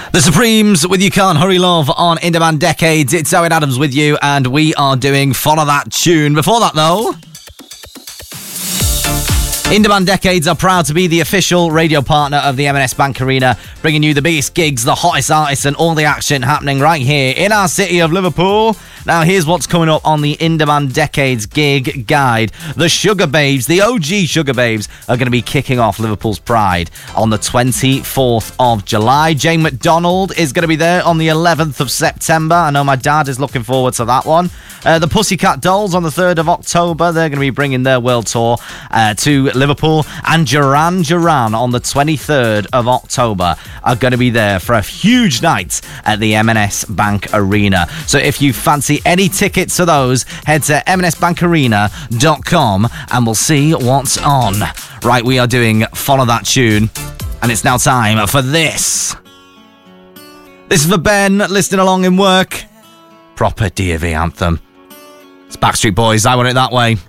The Supremes with You Can't Hurry Love on In Demand Decades. It's Owen Adams with you, and we are doing Follow That Tune. Before that, though, In Demand Decades are proud to be the official radio partner of the M&S Bank Arena, bringing you the biggest gigs, the hottest artists, and all the action happening right here in our city of Liverpool. Now, here's what's coming up on the In Demand Decades gig guide. The Sugar Babes, the OG Sugar Babes, are going to be kicking off Liverpool's Pride on the 24th of July. Jane McDonald is going to be there on the 11th of September. I know my dad is looking forward to that one. The Pussycat Dolls on the 3rd of October. They're going to be bringing their world tour to Liverpool. And Duran Duran on the 23rd of October are going to be there for a huge night at the M&S Bank Arena. So if you fancy any tickets to those, head to mnsbankarena.com and we'll see what's on. Right, we are doing Follow That Tune, and it's now time for this. This is for Ben, listening along in work. Proper DV anthem. It's Backstreet Boys, I Want It That Way.